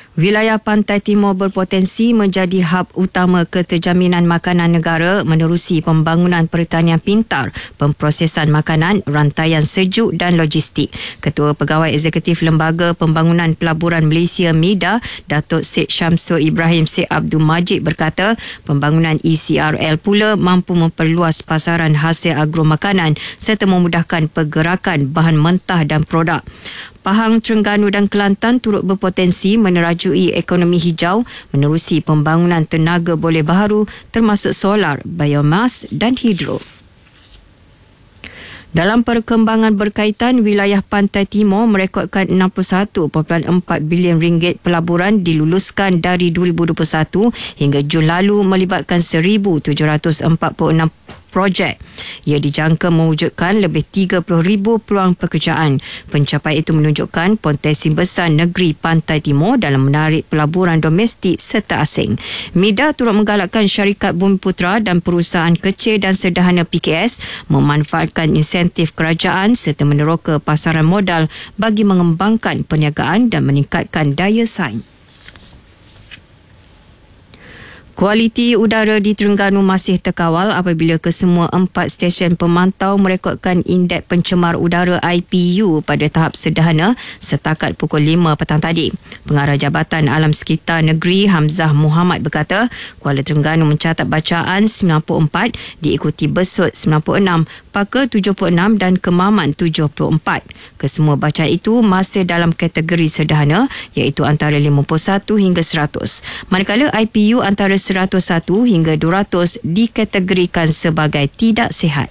Wilayah Pantai Timur berpotensi menjadi hub utama keterjaminan makanan negara menerusi pembangunan pertanian pintar, pemprosesan makanan, rantaian sejuk dan logistik. Ketua Pegawai Eksekutif Lembaga Pembangunan Pelaburan Malaysia MIDA, Datuk Syed Syamsul Ibrahim Syed Abdul Majid berkata, pembangunan ECRL pula mampu memperluas pasaran hasil agromakanan serta memudahkan pergerakan bahan mentah dan produk. Pahang, Terengganu dan Kelantan turut berpotensi menerajui ekonomi hijau menerusi pembangunan tenaga boleh baharu termasuk solar, biomas dan hidro. Dalam perkembangan berkaitan, wilayah Pantai Timur merekodkan 61.4 bilion ringgit pelaburan diluluskan dari 2021 hingga Jun lalu melibatkan 1,746 projek. Ia dijangka mewujudkan lebih 30,000 peluang pekerjaan. Pencapaian itu menunjukkan potensi besar negeri Pantai Timur dalam menarik pelaburan domestik serta asing. MIDA turut menggalakkan syarikat Bumiputera dan perusahaan kecil dan sederhana PKS memanfaatkan insentif kerajaan serta meneroka pasaran modal bagi mengembangkan perniagaan dan meningkatkan daya saing. Kualiti udara di Terengganu masih terkawal apabila kesemua 4 stesen pemantau merekodkan indeks pencemar udara IPU pada tahap sederhana setakat pukul 5 petang tadi. Pengarah Jabatan Alam Sekitar Negeri Hamzah Muhammad berkata, Kuala Terengganu mencatat bacaan 94, diikuti Besut 96, Paka 76 dan Kemaman 74. Kesemua bacaan itu masih dalam kategori sederhana iaitu antara 51 hingga 100. Manakala IPU antara 101 hingga 200 dikategorikan sebagai tidak sihat.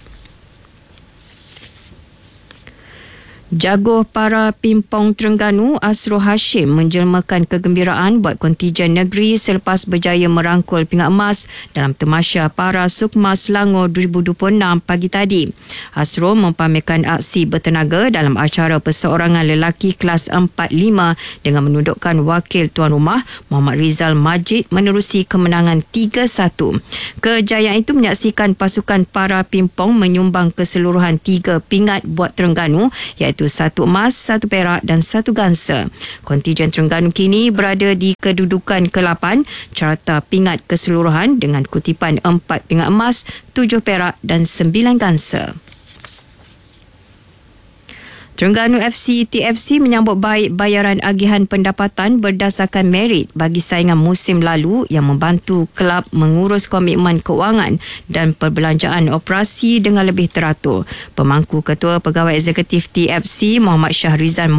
Jaguar para pimpong Terengganu Asrul Hashim menjelmakan kegembiraan buat kontijen negeri selepas berjaya merangkul pingat emas dalam Tamasya Para Sukma Selangor 2026 pagi tadi. Asrul mempamerkan aksi bertenaga dalam acara perseorangan lelaki kelas 4-5 dengan menundukkan wakil tuan rumah Muhammad Rizal Majid menerusi kemenangan 3-1. Kejayaan itu menyaksikan pasukan para pimpong menyumbang keseluruhan 3 pingat buat Terengganu iaitu 1 emas, 1 perak dan 1 gangsa. Kontijen Terengganu kini berada di kedudukan ke-8 carta pingat keseluruhan dengan kutipan 4 pingat emas, 7 perak dan 9 gangsa. Terengganu FC TFC menyambut baik bayaran agihan pendapatan berdasarkan merit bagi saingan musim lalu yang membantu kelab mengurus komitmen kewangan dan perbelanjaan operasi dengan lebih teratur. Pemangku Ketua Pegawai Eksekutif TFC Muhammad Syahrizan